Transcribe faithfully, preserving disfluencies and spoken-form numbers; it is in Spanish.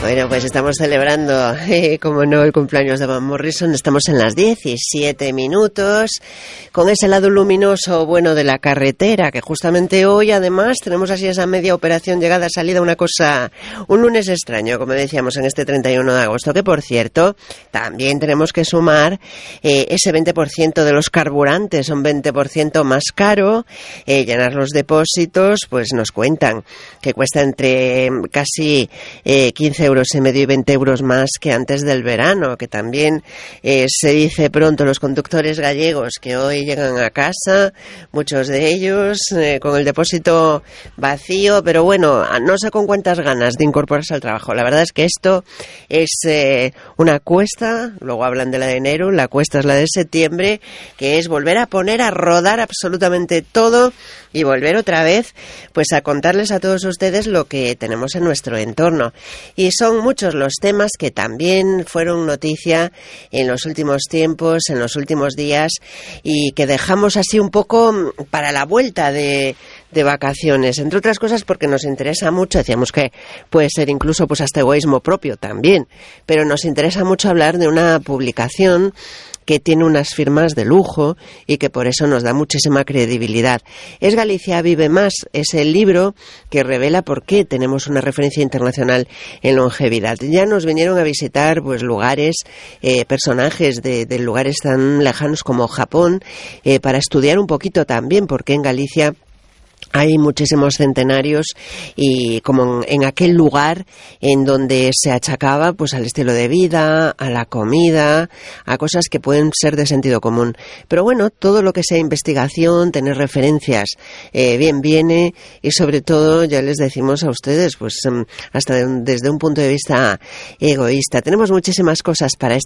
Bueno, pues estamos celebrando, eh, como no, el cumpleaños de Van Morrison. Estamos en las diecisiete minutos, con ese lado luminoso bueno de la carretera, que justamente hoy además tenemos así esa media operación, llegada, salida, una cosa, un lunes extraño, como decíamos, en este treinta y uno de agosto, que por cierto, también tenemos que sumar eh, ese veinte por ciento de los carburantes, un veinte por ciento más caro, eh, llenar los depósitos, pues nos cuentan que cuesta entre casi eh, quince euros y medio y veinte euros más que antes del verano, que también eh, se dice pronto los conductores gallegos que hoy llegan a casa, muchos de ellos eh, con el depósito vacío, pero bueno, no sé con cuántas ganas de incorporarse al trabajo. La verdad es que esto es eh, una cuesta, luego hablan de la de enero, la cuesta es la de septiembre, que es volver a poner a rodar absolutamente todo y volver otra vez pues a contarles a todos ustedes lo que tenemos en nuestro entorno. Y son muchos los temas que también fueron noticia en los últimos tiempos, en los últimos días, y que dejamos así un poco para la vuelta de, de vacaciones, entre otras cosas porque nos interesa mucho. Decíamos que puede ser incluso pues hasta egoísmo propio también, pero nos interesa mucho hablar de una publicación que tiene unas firmas de lujo y que por eso nos da muchísima credibilidad. Es Galicia Vive Más, es el libro que revela por qué tenemos una referencia internacional en longevidad. Ya nos vinieron a visitar pues lugares, eh, personajes de, de lugares tan lejanos como Japón, eh, para estudiar un poquito también por qué en Galicia hay muchísimos centenarios, y como en, en aquel lugar en donde se achacaba pues al estilo de vida, a la comida, a cosas que pueden ser de sentido común. Pero bueno, todo lo que sea investigación, tener referencias, eh, bien viene, y sobre todo ya les decimos a ustedes pues hasta de un, desde un punto de vista egoísta. Tenemos muchísimas cosas para